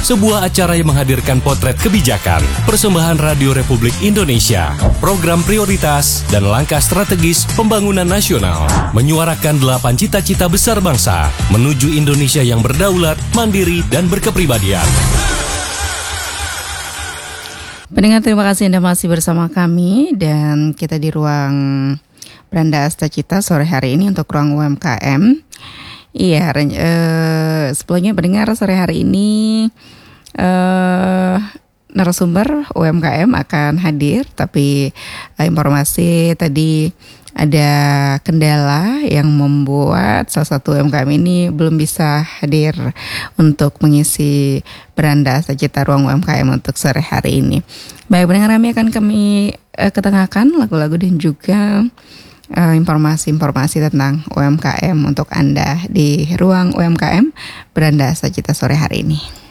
sebuah acara yang menghadirkan potret kebijakan, persembahan Radio Republik Indonesia, program prioritas, dan langkah strategis pembangunan nasional, menyuarakan 8 cita-cita besar bangsa menuju Indonesia yang berdaulat, mandiri, dan berkepribadian. Pendengar, terima kasih Anda masih bersama kami dan kita di ruang Beranda Asta Cita sore hari ini untuk ruang UMKM. Iya, sebelumnya pendengar sore hari ini narasumber UMKM akan hadir, tapi informasi tadi ada kendala yang membuat salah satu UMKM ini belum bisa hadir untuk mengisi Beranda Asta Cita ruang UMKM untuk sore hari ini. Baik pendengar, kami ketengahkan lagu-lagu dan juga informasi-informasi tentang UMKM untuk Anda di ruang UMKM Beranda Asta Cita sore hari ini.